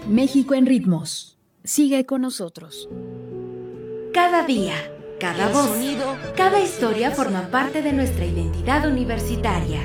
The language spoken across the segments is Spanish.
México en ritmos. Sigue con nosotros. Cada día, cada voz, cada historia forma parte de nuestra identidad universitaria.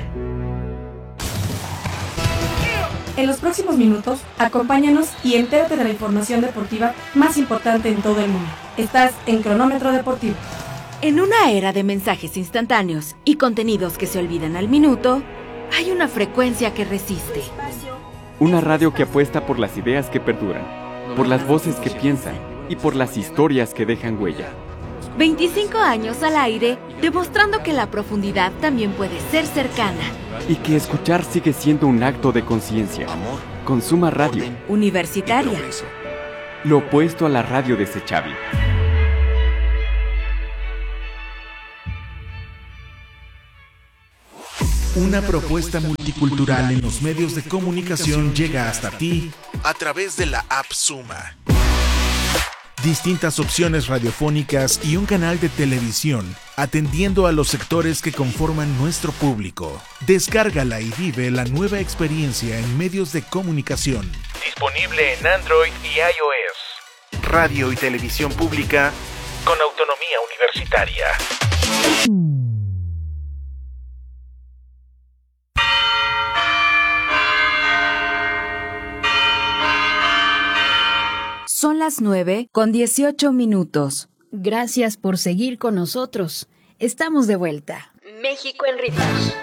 En los próximos minutos, acompáñanos y entérate de la información deportiva más importante en todo el mundo. Estás en Cronómetro Deportivo. En una era de mensajes instantáneos y contenidos que se olvidan al minuto, hay una frecuencia que resiste. Una radio que apuesta por las ideas que perduran, por las voces que piensan y por las historias que dejan huella. 25 años al aire, demostrando que la profundidad también puede ser cercana. Y que escuchar sigue siendo un acto de conciencia. Consuma radio. Universitaria. Lo opuesto a la radio desechable. Una propuesta multicultural en los medios de comunicación llega hasta ti a través de la app Suma. Distintas opciones radiofónicas y un canal de televisión atendiendo a los sectores que conforman nuestro público. Descárgala y vive la nueva experiencia en medios de comunicación. Disponible en Android y iOS. Radio y televisión pública con autonomía universitaria. Son las 9:18. Gracias por seguir con nosotros. Estamos de vuelta. México en ritmos.